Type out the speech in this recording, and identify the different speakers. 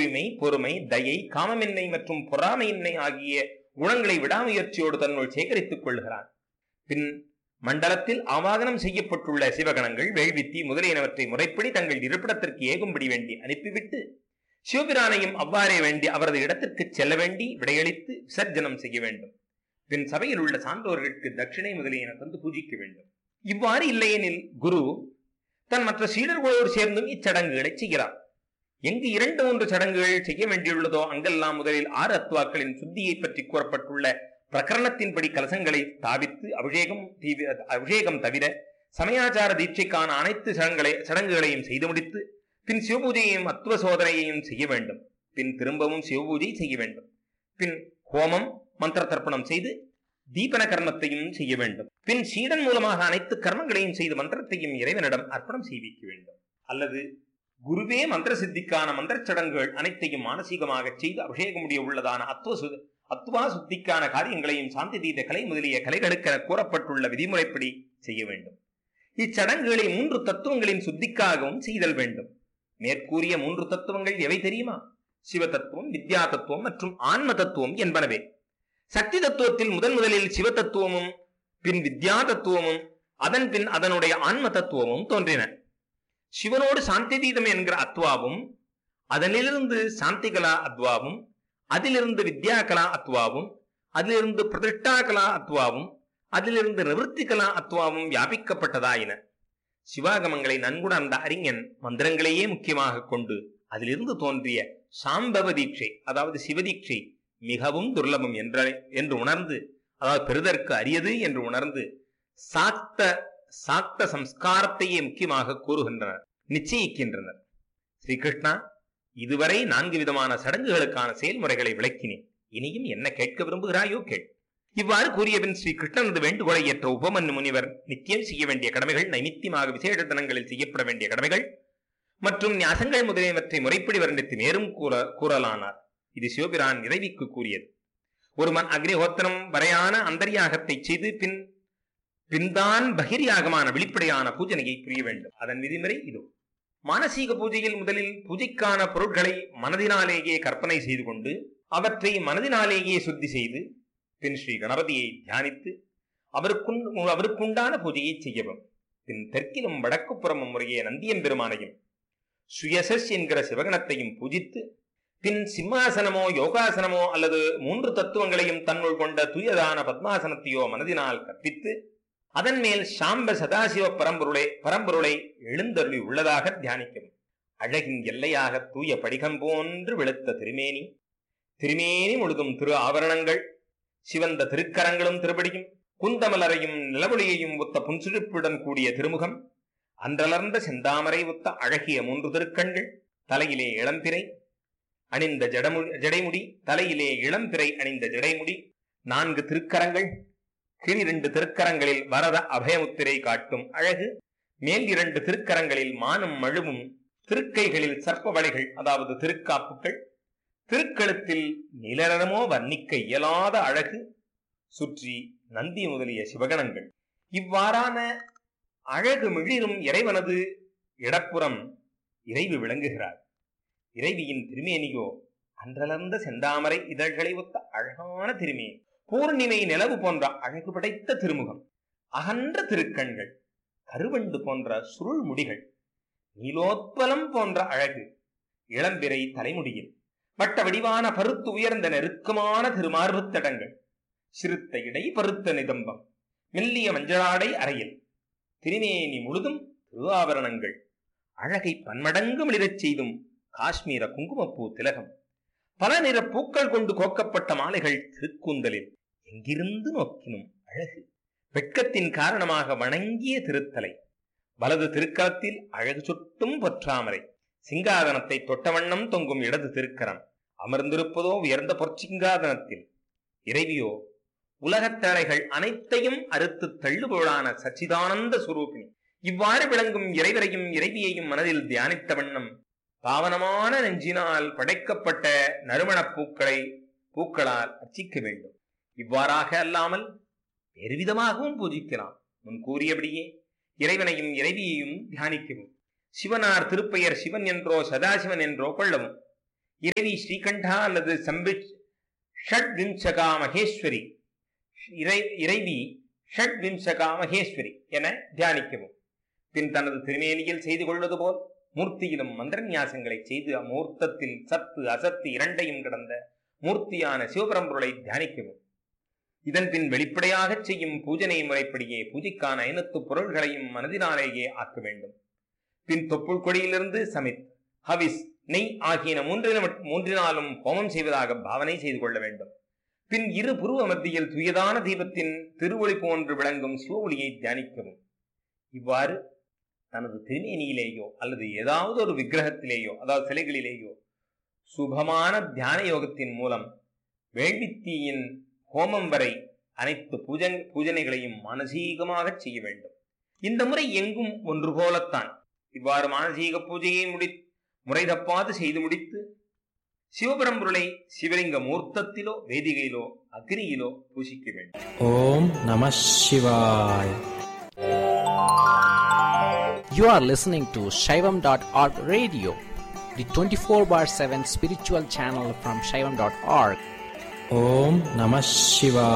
Speaker 1: தூய்மை, பொறுமை, தயை, காமமின்மை மற்றும் பொறாமையின்மை ஆகிய குணங்களை விடாமுயற்சியோடு தன்னுள் சேகரித்துக் கொள்கிறான். பின் மண்டலத்தில் ஆவாகனம் செய்யப்பட்டுள்ள சிவகணங்கள், வேள்வித்தி முதலியனவற்றை முறைப்படி தங்கள் இருப்பிடத்திற்கு ஏகும்படி வேண்டி அனுப்பிவிட்டு சிவபிரானையும் அவ்வாறே வேண்டி அவரது இடத்திற்கு செல்ல வேண்டி விடையளித்து விசர்ஜனம் செய்ய வேண்டும். பின் சபையில் உள்ள சான்றோர்களுக்கு தட்சிணை முதலியன தந்து பூஜிக்க வேண்டும். இவ்வாறு இல்லையெனில் குரு தன் மற்ற சீடர்களோடு சேர்ந்தும் இச்சடங்குகளை செய்கிறார். எங்கு 2-3 சடங்குகள் செய்ய வேண்டியுள்ளதோ அங்கெல்லாம் முதலில் 6 அத்வாக்களின் சுத்தியை பற்றி கூறப்பட்டுள்ள பிரகரணத்தின்படி கலசங்களை ஸ்தாபித்து அபிஷேகம் தவிர சமயாச்சார தீட்சைக்கான அனைத்து சடங்குகளையும் செய்து முடித்து பின் சிவபூஜையையும் அத்துவ சோதனையையும் செய்ய வேண்டும். பின் திரும்பவும் சிவபூஜை செய்ய வேண்டும். பின் ஹோமம், மந்திர தர்ப்பணம் செய்து தீபன கர்மத்தையும் செய்ய வேண்டும். பின் சீடன் மூலமாக அனைத்து கர்மங்களையும் செய்து மந்திரத்தையும் இறைவனிடம் அர்ப்பணம் செய்விக்க வேண்டும். அல்லது குருவே மந்திர சித்திக்கான மந்திர சடங்குகள் அனைத்தையும் மானசீகமாக செய்து அபிஷேக முடிய உள்ளதான அத்வா சுத்திக்கான காரியங்களையும் சாந்தி தீத கலை முதலிய கலைகளுக்கென கூறப்பட்டுள்ள விதிமுறைப்படி செய்ய வேண்டும். இச்சடங்குகளை 3 தத்துவங்களின் சுத்திக்காகவும் செய்தல் வேண்டும். மேற்கூறிய 3 தத்துவங்கள் எவை தெரியுமா? சிவ தத்துவம், வித்யா தத்துவம் மற்றும் ஆன்ம தத்துவம் என்பனவே. சக்தி தத்துவத்தில் முதலில் சிவ தத்துவமும் பின் வித்யா தத்துவமும் அதன் பின் அதனுடைய ஆன்ம தத்துவமும் தோன்றின. சிவனோடு சாந்தி தீதம் என்கிற அத்வாவும், அதனிலிருந்து சாந்திகலா அத்வாவும், அதிலிருந்து வித்யா கலா அத்வாவும், அதிலிருந்து பிரதிஷ்டா கலா அத்வாவும், அதிலிருந்து நிவர்த்தி கலா அத்வாவும் வியாபிக்கப்பட்டதாயின. சிவாகமங்களை நன்குணர்ந்த அறிஞன் மந்திரங்களையே முக்கியமாக கொண்டு அதிலிருந்து தோன்றிய சாம்பவ தீட்சை, அதாவது சிவதீட்சை மிகவும் துர்லபம் என்று உணர்ந்து, அதாவது பெறுதற்கு அரியது என்று உணர்ந்து சாக்த சம்ஸ்காரத்தையே முக்கியமாக கூறுகின்றனர், நிச்சயிக்கின்றனர். ஸ்ரீகிருஷ்ணா, இதுவரை 4 விதமான சடங்குகளுக்கான செயல்முறைகளை விளக்கினேன். இனியும் என்ன கேட்க விரும்புகிறாயோ கேள். இவ்வாறு கூறியபின் ஸ்ரீ கிருஷ்ணனது வேண்டுகோளை ஏற்ற உபமன்யு முனிவர் நித்தியம் செய்ய வேண்டிய கடமைகள், நைமித்தியமாக விசேஷ தினங்களில் செய்யப்பட வேண்டிய கடமைகள் மற்றும் ஞாசங்கள் முதலியவற்றை முறைப்படி வர்ணித்து மேலும் கூறலானார். இது சிவபிரான் இறைவிக்கு கூறியது. ஒருவன் அக்னிஹோத்திரம் வரையான அந்தர்யாகத்தை செய்து பின்தான் பகிர்யாகமான வெளிப்படையான பூஜனையை புரிய வேண்டும். அதன் விதிமுறை இதோ. மானசீக பூஜையில் முதலில் பூஜைக்கான பொருட்களை மனதினாலேயே கற்பனை செய்து கொண்டு அவற்றை மனதினாலேயே சுத்தி செய்து பின் ஸ்ரீ கணபதியை தியானித்து அவருக்குண்டான பூஜையை செய்யவும். பின் தெற்கிலும் வடக்கு புறமும் முறையே நந்தியம் பெருமானையும் சுயசஸ் என்கிற சிவகணத்தையும் பூஜித்து பின் சிம்மாசனமோ யோகாசனமோ அல்லது 3 தத்துவங்களையும் தன்னுள் கொண்ட தூயதான பத்மாசனத்தையோ மனதினால் கற்பித்து அதன் மேல் சாம்ப சதாசிவ பரம்பொருளை எழுந்தருளி உள்ளதாக தியானிக்கவும். அழகின் எல்லையாக தூய படிகம் போன்று வெளுத்த திருமேனி முழுதும் திரு ஆவரணங்கள், சிவந்த திருக்கரங்களும் திருப்படியும், குந்தமலரையும் நிலவொளியையும் ஒத்த புன்சுழிப்புடன் கூடிய திருமுகம், அன்றலர்ந்த செந்தாமரை ஒத்த அழகிய 3 திருக்கண்கள், தலையிலே இளம்பிறை அணிந்த ஜடைமுடி, தலையிலே இளம்பிறை அணிந்த ஜடைமுடி, 4 திருக்கரங்கள், கீழ் 2 திருக்கரங்களில் வரத அபயமுத்திரை காட்டும் அழகு, மேல் 2 திருக்கரங்களில் மானும் மழுவும், திருக்கைகளில் சர்ப்ப வளைகள் அதாவது திருக்காப்புகள், திருக்கழுத்தில் நிலரமோ வர்ணிக்க இயலாத அழகு, சுற்றி நந்தி முதலிய சிவகணங்கள். இவ்வாறான அழகு மிளிரும் இறைவனது இடப்புறம் இறைவி விளங்குகிறார். இறைவியின் திருமேனியோ அன்றலர்ந்த செந்தாமரை இதழ்களை ஒத்த அழகான திருமேனி, பூர்ணிமை நிலவு போன்ற அழகு படைத்த திருமுகம், அகன்ற திருக்கண்கள், கருவண்டு போன்ற சுருள் முடிகள், நீலோத்பலம் போன்ற அழகு, இளம்பிறை தலைமுடியில், வட்ட வடிவான பருத்து உயர்ந்த நெருக்கமான திருமார்புத்தடங்கள், சிறுத்த இடை பருத்த நிதம்பம், மெல்லிய மஞ்சளாடை அறையில், திருமேனி முழுதும் திருவாபரணங்கள், அழகை பன்மடங்கு மிளிரச் செய்தும் காஷ்மீர குங்குமப்பூ திலகம், பல நிற பூக்கள் கொண்டு கோக்கப்பட்ட மாலைகள் திருக்கூந்தலில், எங்கிருந்து நோக்கினும் அழகு, வெட்கத்தின் காரணமாக வணங்கிய திருத்தலை, வலது திருக்கரத்தில் அழகு சொட்டும் பொற்றாமரை, சிங்காதனத்தை தொட்ட வண்ணம் தொங்கும் இடது திருக்கரம், அமர்ந்திருப்பதோ உயர்ந்த பொற்சிங்காதனத்தில். இறைவியோ உலகத்தலைகள் அனைத்தையும் அறுத்து தள்ளுபொருளான சச்சிதானந்த சுரூபிணி. இவ்வாறு விளங்கும் இறைவரையும் இறைவியையும் மனதில் தியானித்த வண்ணம் பாவனமான நெஞ்சினால் படைக்கப்பட்ட நறுமணப் பூக்களால் அர்ச்சிக்க வேண்டும். இவ்வாறாக அல்லாமல் வேறு விதமாகவும் பூஜிக்கலாம். முன் கூறியபடியே இறைவனையும் இறைவியையும் தியானிக்கவும். சிவனார் திருப்பெயர் சிவன் என்றோ சதாசிவன் என்றோ கொள்ளவும். இறைவி ஸ்ரீகண்டா அல்லது ஷட்விம்சகா மகேஸ்வரி, இறைவி ஷட்விம்சகா மகேஸ்வரி என தியானிக்கவும். பின் தனது திருமேனியில் செய்து கொள்வது போல் மூர்த்தியிலும் மந்திரநியாசங்களை செய்து அம்மூர்த்தத்தில் சத்து அசத்து இரண்டையும் கடந்த மூர்த்தியான சிவபரம்பொருளை தியானிக்கவும். இதன் பின் வெளிப்படையாக செய்யும் பூஜனை முறைப்படியே பூஜைக்கான ஐநத்து பொருள்களையும் மனதினாலேயே ஆக்க வேண்டும். பின் தொப்புள் கொடியிலிருந்து சமித், ஹவிஸ், நெய் ஆகியன மூன்றினாலும் ஹோமம் செய்வதாக பாவனை செய்து கொள்ள வேண்டும். பின் இரு புருவ மத்தியில் துயதான தீபத்தின் திருவொளி போன்று விளங்கும் சிவ ஒளியை தியானிக்கவும். இவ்வாறு தனது திருமேனியிலேயோ அல்லது ஏதாவது ஒரு விக்கிரகத்திலேயோ அதாவது சிலைகளிலேயோ சுபமான தியான யோகத்தின் மூலம் வேள்வித்தீயின் ஹோமம் வரை அனைத்து பூஜனைகளையும் மானசீகமாக செய்ய வேண்டும். இந்த முறை எங்கும் ஒன்று போலத்தான். இவ்வாறு மானசீக பூஜையை முறை தப்பாது செய்து முடித்து சிவபரம்பொருளை சிவலிங்க மூர்த்தத்திலோ வேதிகையிலோ அக்னியிலோ பூசிக்க வேண்டும்.
Speaker 2: ஓம் நம சிவாய. You are listening to Shaivam.org radio, the 24/7 spiritual channel from Shaivam.org. Om Namah Shivaya.